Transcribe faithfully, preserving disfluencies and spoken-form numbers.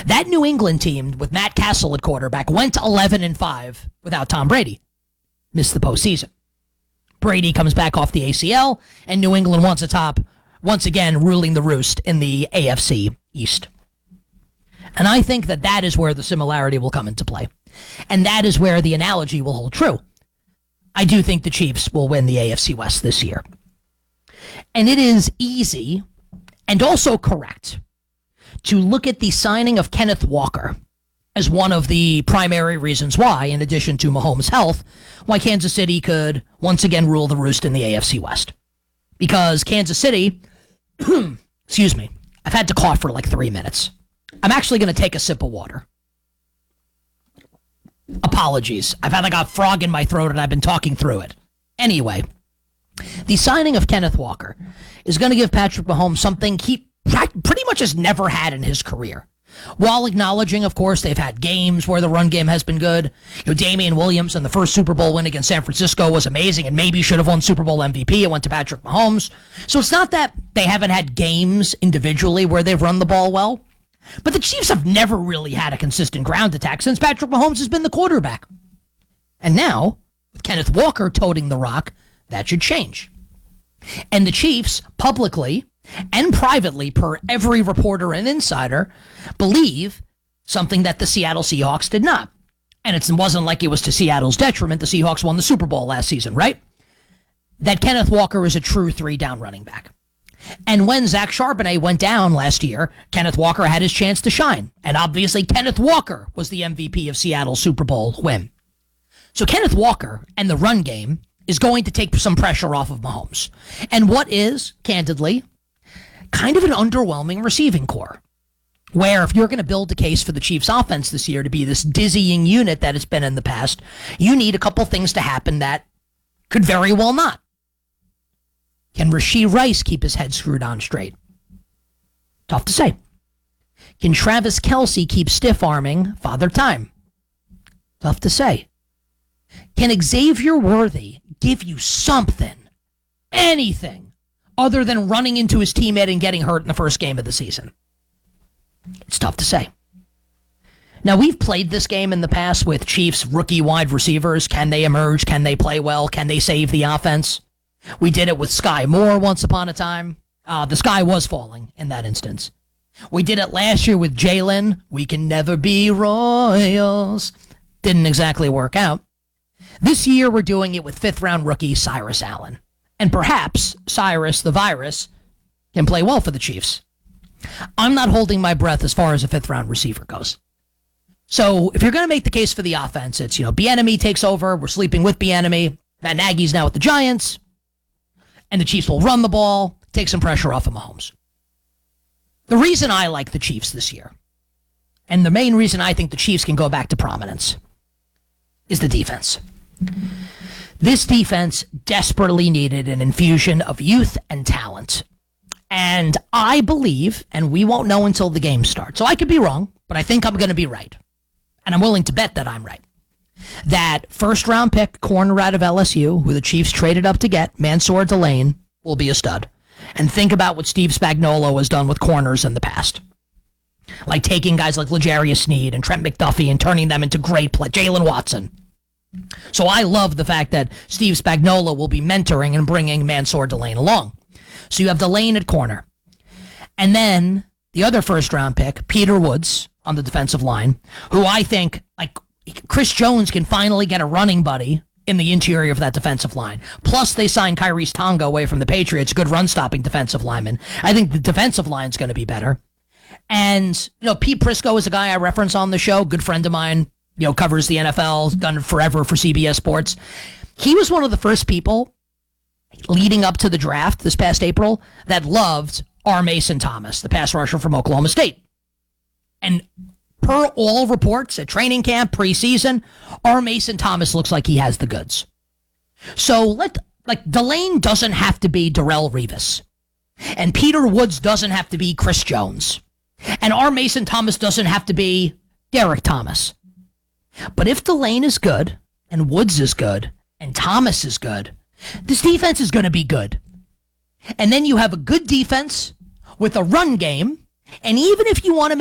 That New England team with Matt Castle at quarterback went eleven and five without Tom Brady. Missed the postseason. Brady comes back off the A C L, and New England wants atop, once again, ruling the roost in the A F C East. And I think that that is where the similarity will come into play. And that is where the analogy will hold true. I do think the Chiefs will win the A F C West this year. And it is easy and also correct to look at the signing of Kenneth Walker as one of the primary reasons why, in addition to Mahomes' health, why Kansas City could once again rule the roost in the A F C West. Because Kansas City, excuse me, I've had to cough for like three minutes. I'm actually going to take a sip of water. Apologies. I've had like a frog in my throat and I've been talking through it. Anyway, the signing of Kenneth Walker is going to give Patrick Mahomes something he pretty much has never had in his career. While acknowledging, of course, they've had games where the run game has been good. You know, Damian Williams in the first Super Bowl win against San Francisco was amazing and maybe should have won Super Bowl M V P. It went to Patrick Mahomes. So it's not that they haven't had games individually where they've run the ball well. But the Chiefs have never really had a consistent ground attack since Patrick Mahomes has been the quarterback. And now, with Kenneth Walker toting the rock, that should change. And the Chiefs, publicly and privately, per every reporter and insider, believe something that the Seattle Seahawks did not. And it wasn't like it was to Seattle's detriment. The Seahawks won the Super Bowl last season, right? That Kenneth Walker is a true three-down running back. And when Zach Charbonnet went down last year, Kenneth Walker had his chance to shine. And obviously, Kenneth Walker was the M V P of Seattle's Super Bowl win. So Kenneth Walker and the run game is going to take some pressure off of Mahomes. And what is, candidly, kind of an underwhelming receiving core. Where if you're going to build a case for the Chiefs offense this year to be this dizzying unit that it's been in the past, you need a couple things to happen that could very well not. Can Rashee Rice keep his head screwed on straight? Tough to say. Can Travis Kelce keep stiff-arming Father Time? Tough to say. Can Xavier Worthy give you something, anything, other than running into his teammate and getting hurt in the first game of the season? It's tough to say. Now, we've played this game in the past with Chiefs rookie wide receivers. Can they emerge? Can they play well? Can they save the offense? We did it with Sky Moore once upon a time. Uh, the sky was falling in that instance. We did it last year with Jalen. We can never be Royals. Didn't exactly work out. This year, we're doing it with fifth-round rookie Cyrus Allen. And perhaps Cyrus, the virus, can play well for the Chiefs. I'm not holding my breath as far as a fifth-round receiver goes. So if you're going to make the case for the offense, it's, you know, Bieniemy takes over. We're sleeping with Bieniemy. Matt Nagy's now with the Giants. And the Chiefs will run the ball, take some pressure off of Mahomes. The reason I like the Chiefs this year, and the main reason I think the Chiefs can go back to prominence, is the defense. This defense desperately needed an infusion of youth and talent. And I believe, and we won't know until the game starts, so I could be wrong, but I think I'm going to be right. And I'm willing to bet that I'm right. That first-round pick corner out of L S U, who the Chiefs traded up to get, Mansour Delane, will be a stud. And think about what Steve Spagnuolo has done with corners in the past. Like taking guys like L'Jarius Sneed and Trent McDuffie and turning them into great play. Jalen Watson. So I love the fact that Steve Spagnuolo will be mentoring and bringing Mansour Delane along. So you have Delane at corner. And then the other first-round pick, Peter Woods, on the defensive line, who I think, like, Chris Jones can finally get a running buddy in the interior of that defensive line. Plus, they signed Kyrie's Tonga away from the Patriots, good run-stopping defensive lineman. I think the defensive line's going to be better. And, you know, Pete Prisco is a guy I reference on the show, good friend of mine, you know, covers the N F L, done it forever for C B S Sports. He was one of the first people leading up to the draft this past April that loved R. Mason Thomas, the pass rusher from Oklahoma State. And per all reports at training camp, preseason, R. Mason Thomas looks like he has the goods. So let like Delane doesn't have to be Darrelle Revis. And Peter Woods doesn't have to be Chris Jones. And R. Mason Thomas doesn't have to be Derek Thomas. But if Delane is good, and Woods is good, and Thomas is good, this defense is going to be good. And then you have a good defense with a run game, and even if you want to